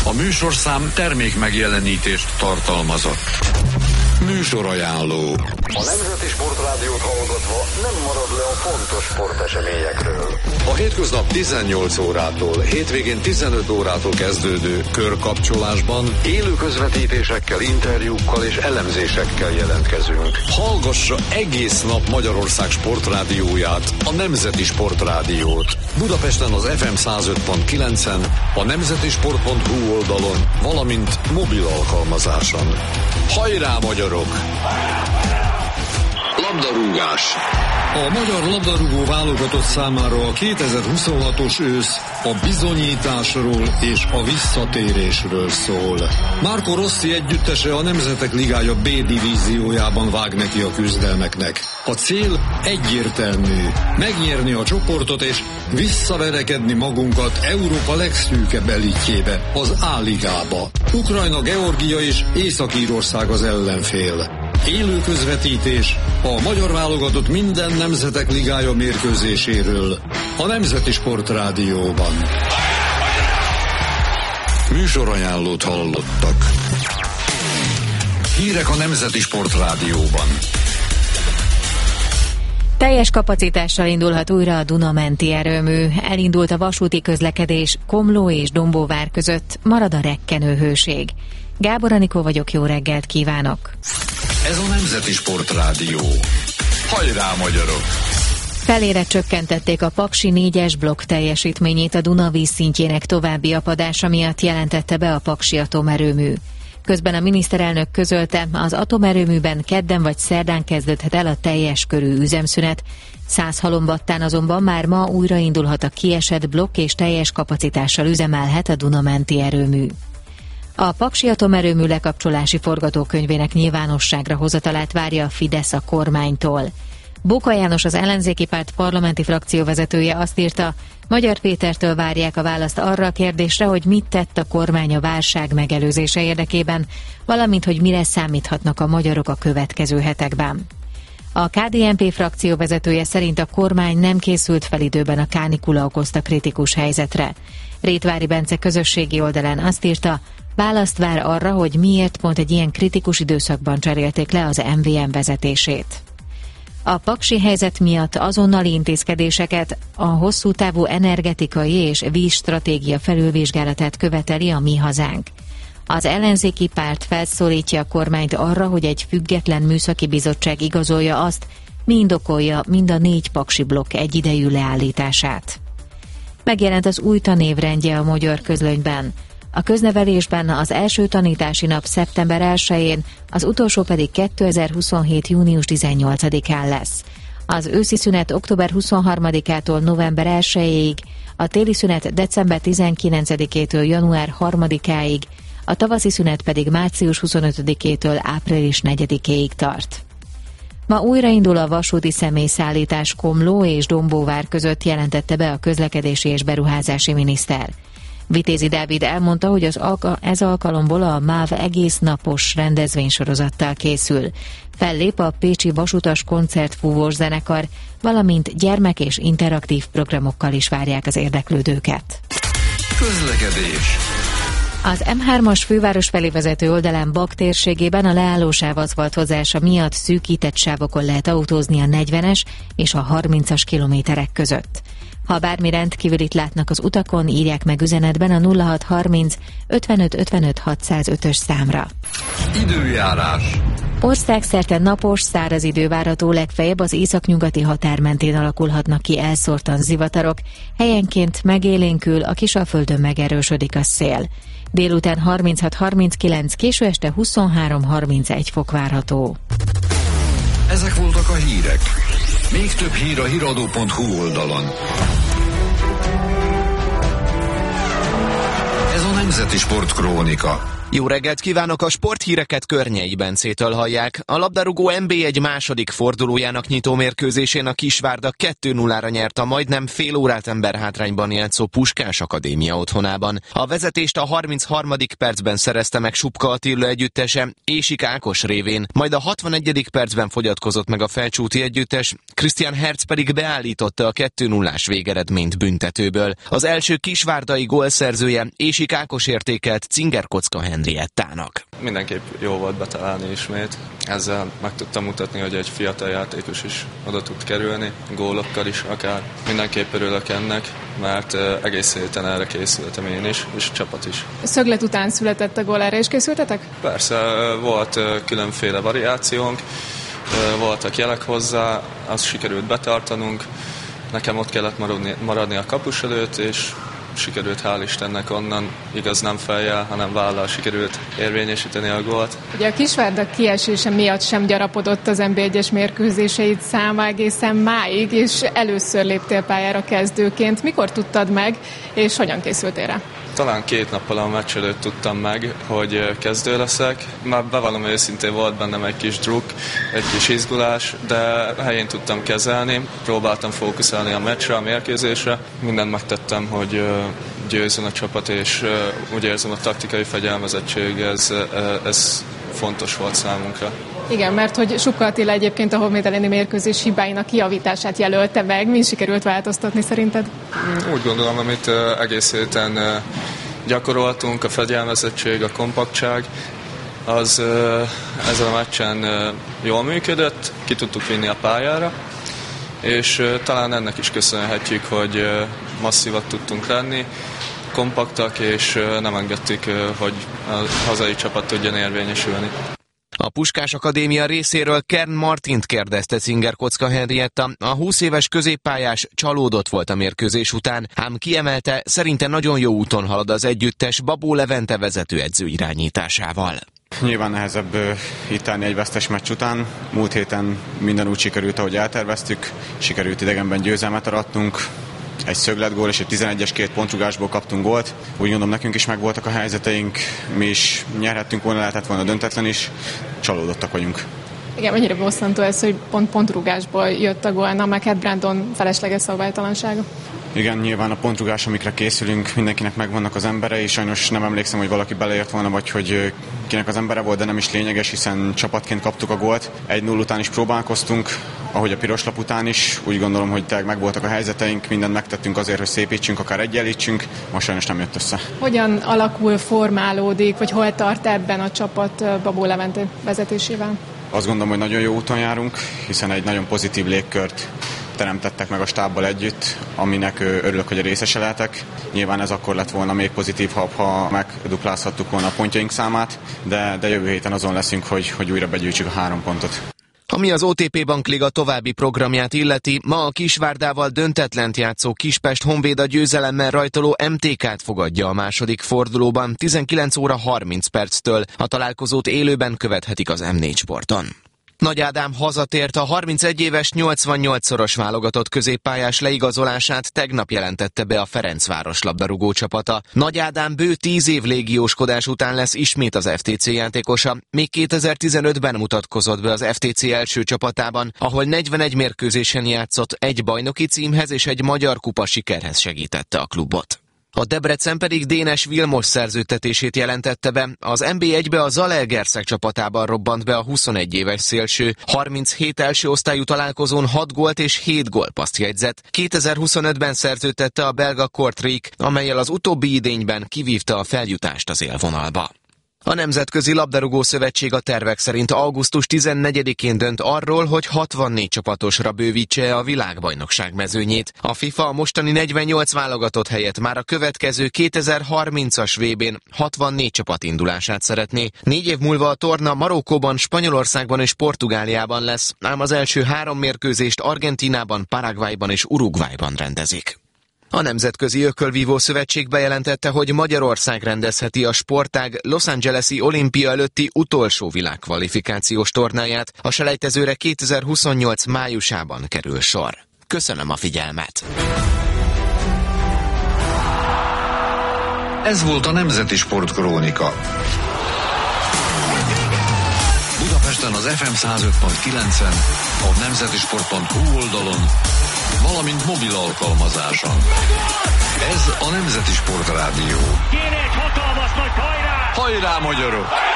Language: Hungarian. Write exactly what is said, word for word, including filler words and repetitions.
A műsorszám termék megjelenítést tartalmazott. Műsorajánló. A Nemzeti Sportrádiót hallgatva nem marad le a fontos sporteseményekről. A hétköznap tizennyolc órától, hétvégén tizenöt órától kezdődő körkapcsolásban élő közvetítésekkel, interjúkkal és elemzésekkel jelentkezünk. Hallgassa egész nap Magyarország sportrádióját, a Nemzeti Sportrádiót. Budapesten az ef em száz öt pont kilencen, a nemzetisport pont hu oldalon, valamint mobil alkalmazáson. Hajrá, magyarok! Labdarúgás. A magyar labdarúgó válogatott számára a kétezer-huszonhatos ősz a bizonyításról és a visszatérésről szól. Marco Rossi együttese a Nemzetek Ligája B divíziójában vág neki a küzdelmeknek. A cél egyértelmű: megnyerni a csoportot és visszaverekedni magunkat Európa legszűkebb elitjébe, az A-ligába. Ukrajna, Georgia és Észak-Írország az ellenfél. Élő közvetítés a magyar válogatott minden Nemzetek Ligája mérkőzéséről a Nemzeti Sportrádióban. Műsorajánlót hallottak. Hírek a Nemzeti Sportrádióban. Teljes kapacitással indulhat újra a Duna-menti erőmű. Elindult a vasúti közlekedés Komló és Dombóvár között, marad a rekkenő hőség. Gábor Anikó vagyok, jó reggelt kívánok! Ez a Nemzeti Sportrádió. Hajrá, magyarok! Felére csökkentették a Paksi négyes blokk teljesítményét a Duna vízszintjének további apadása miatt, jelentette be a Paksi atomerőmű. Közben a miniszterelnök közölte, az atomerőműben kedden vagy szerdán kezdődhet el a teljes körű üzemszünet. Százhalombattán azonban már ma újraindulhat a kiesett blokk és teljes kapacitással üzemelhet a Duna-menti erőmű. A Paksi atomerőmű lekapcsolási forgatókönyvének nyilvánosságra hozatalát várja a Fidesz a kormánytól. Bóka János, az ellenzéki párt parlamenti frakcióvezetője azt írta, Magyar Pétertől várják a választ arra a kérdésre, hogy mit tett a kormány a válság megelőzése érdekében, valamint hogy mire számíthatnak a magyarok a következő hetekben. A ká dé en pé frakcióvezetője szerint a kormány nem készült fel időben a kánikula okozta kritikus helyzetre. Rétvári Bence közösségi oldalán azt írta, választ vár arra, hogy miért pont egy ilyen kritikus időszakban cserélték le az em vé em vezetését. A paksi helyzet miatt azonnali intézkedéseket, a hosszú távú energetikai és vízstratégia felülvizsgálatát követeli a Mi Hazánk. Az ellenzéki párt felszólítja a kormányt arra, hogy egy független műszaki bizottság igazolja azt, mi indokolja mind a négy paksi blokk egyidejű leállítását. Megjelent az új tanévrendje a Magyar Közlönyben. A köznevelésben az első tanítási nap szeptember elsején, az utolsó pedig kétezer-huszonhét június tizennyolcadikán lesz. Az őszi szünet október huszonharmadikától november elsejéig, a téli szünet december tizenkilencedikétől január harmadikáig, a tavaszi szünet pedig március huszonötödikétől április negyedikéig tart. Ma újraindul a vasúti személyszállítás Komló és Dombóvár között, jelentette be a közlekedési és beruházási miniszter. Vitézi Dávid elmondta, hogy az alka- ez alkalomból a MÁV egész napos rendezvénysorozattal készül. Fellép a Pécsi Vasutas Koncertfúvós Zenekar, valamint gyermek- és interaktív programokkal is várják az érdeklődőket. Közlekedés. Az em hármas főváros felé vezető oldalán Bag térségében a leállósáv aszfalthozása miatt szűkített sávokon lehet autózni a negyvenes és a harmincas kilométerek között. Ha bármi rendkívülit látnak az utakon, írják meg üzenetben a nulla hat harminc ötvenöt ötvenöt hatszázötös számra. Időjárás. Országszerte napos, száraz idő várható, legfeljebb az északnyugati határ mentén alakulhatnak ki elszórtan zivatarok, helyenként megélénkül, a Kisalföldön megerősödik a szél. Délután harminchat harminckilenc, késő este huszonhárom harmincegy fok várható. Ezek voltak a hírek. Még több hír a híradó pont hu oldalon. Ez a Nemzeti Sportkrónika. Jó reggelt kívánok! A sporthíreket Környei Bencétől hallják. A labdarúgó en bé egy második fordulójának nyitó mérkőzésén a Kisvárda kettő nullára nyert a majdnem fél órát emberhátrányban játszó Puskás Akadémia otthonában. A vezetést a harmincharmadik percben szerezte meg Supka Attila együttese Ésik Ákos révén, majd a hatvanegyedik percben fogyatkozott meg a felcsúti együttes, Christian Herz pedig beállította a kettő nullás végeredményt büntetőből. Az első kisvárdai gólszerzője Ésik Ákos pontos értékelt Cinger-Kocka Henriettának. Mindenképp jó volt betalálni ismét. Ezzel meg tudtam mutatni, hogy egy fiatal játékos is oda tud kerülni, gólokkal is akár. Mindenképp örülök ennek, mert egész héten erre készültem én is, és a csapat is. Szöglet után született a gól, erre is készültetek? Persze, volt különféle variációnk, voltak jelek hozzá, azt sikerült betartanunk. Nekem ott kellett maradni, maradni a kapus előtt, és sikerült, hál' Istennek onnan, igaz nem fejjel, hanem vállal sikerült érvényesíteni a gólt. Ugye a Kisvárda kiesése miatt sem gyarapodott az en bé egyes mérkőzéseid száma egészen máig, és először léptél pályára kezdőként. Mikor tudtad meg, és hogyan készültél rá? Talán két nappal a meccs előtt tudtam meg, hogy kezdő leszek. Már bevallom őszintén, volt bennem egy kis druk, egy kis izgulás, de helyén tudtam kezelni. Próbáltam fókuszálni a meccsre, a mérkőzésre. Mindent megtettem, hogy győzzön a csapat, és úgy érzem, a taktikai fegyelmezettség, ez, ez fontos volt számunkra. Igen, mert hogy Supka Attila egyébként a Honvéd elleni mérkőzés hibáinak kijavítását jelölte meg. Mi sikerült változtatni szerinted? Úgy gondolom, amit egész héten gyakoroltunk, a fegyelmezettség, a kompaktság, az ezen a meccsen jól működött, ki tudtuk vinni a pályára, és talán ennek is köszönhetjük, hogy masszívak tudtunk lenni, kompaktak, és nem engedtük, hogy a hazai csapat tudjon érvényesülni. A Puskás Akadémia részéről Kern Martint kérdezte Cinger-Kocka Henrietta. A húsz éves középpályás csalódott volt a mérkőzés után, ám kiemelte, szerinte nagyon jó úton halad az együttes Babó Levente vezetőedző irányításával. Nyilván nehezebb uh, itt állni egy vesztes meccs után. Múlt héten minden úgy sikerült, ahogy elterveztük. Sikerült idegenben győzelmet aratnunk. Egy szögletgól és egy tizenegyes két pontrugásból kaptunk gólt. Úgy gondolom, nekünk is megvoltak a helyzeteink, mi is nyerhettünk volna, lehetett volna döntetlen is. Csalódottak vagyunk. Igen, mennyire bosszantó ez, hogy pont pontrugásból jött a gól, meg hát Brandon felesleges szabálytalansága. Igen, nyilván a pontrugás, amikre készülünk, mindenkinek megvannak az emberei, sajnos nem emlékszem, hogy valaki beleért volna, vagy hogy kinek az embere volt, de nem is lényeges, hiszen csapatként kaptuk a gólt. egy null után is próbálkoztunk, ahogy a piros lap után is. Úgy gondolom, hogy tényleg megvoltak a helyzeteink, mindent megtettünk azért, hogy szépítsünk, akár egyenlítsünk, most sajnos nem jött össze. Hogyan alakul, formálódik, vagy hol tart ebben a csapat Babó Levente vezetésével? Azt gondolom, hogy nagyon jó úton járunk, hiszen egy nagyon pozitív légkört teremtettek meg a stábbal együtt, aminek örülök, hogy a részese lehetek. Nyilván ez akkor lett volna még pozitív, ha megduplázhattuk volna a pontjaink számát, de, de jövő héten azon leszünk, hogy, hogy újra begyűjtsük a három pontot. Ami az o té pé Bankliga további programját illeti, ma a Kisvárdával döntetlent játszó Kispest Honvéd a győzelemmel rajtoló em té ká-t fogadja a második fordulóban tizenkilenc óra harminc perctől. A találkozót élőben követhetik az em négy Sporton. Nagy Ádám hazatért, a harmincegy éves nyolcvannyolcszoros válogatott középpályás leigazolását tegnap jelentette be a Ferencváros labdarúgó csapata. Nagy Ádám bő tíz év légióskodás után lesz ismét az ef té cé játékosa, még kétezer-tizenötben mutatkozott be az ef té cé első csapatában, ahol negyvenegy mérkőzésen játszott, egy bajnoki címhez és egy magyar kupa sikerhez segítette a klubot. A Debrecen pedig Dénes Vilmos szerződtetését jelentette be. Az en bé egybe a Zalaegerszeg csapatában robbant be a huszonegy éves szélső. harminchét első osztályú találkozón hat gólt és hét gólpasszt jegyzett. kétezer-huszonötben szerződtette a belga Kortrijk, amellyel az utóbbi idényben kivívta a feljutást az élvonalba. A Nemzetközi Labdarúgó Szövetség a tervek szerint augusztus tizennegyedikén dönt arról, hogy hatvannégy csapatosra bővítse a világbajnokság mezőnyét. A FIFA a mostani negyvennyolc válogatott helyett már a következő kétezer-harmincas vé bén hatvannégy csapat indulását szeretné. Négy év múlva a torna Marokkóban, Spanyolországban és Portugáliában lesz, ám az első három mérkőzést Argentínában, Paraguayban és Uruguayban rendezik. A Nemzetközi Ökölvívó Szövetség bejelentette, hogy Magyarország rendezheti a sportág Los Angeles-i olimpia előtti utolsó világkvalifikációs tornáját. A selejtezőre kétezer-huszonnyolc májusában kerül sor. Köszönöm a figyelmet! Ez volt a Nemzeti Sportkrónika. Budapesten az ef em száz öt pont kilencen, a nemzetisport pont hu oldalon, valamint mobil alkalmazáson. Ez a Nemzeti Sport Rádió. Kéne egy hatalmas nagy hajrá! Hajrá, magyarok!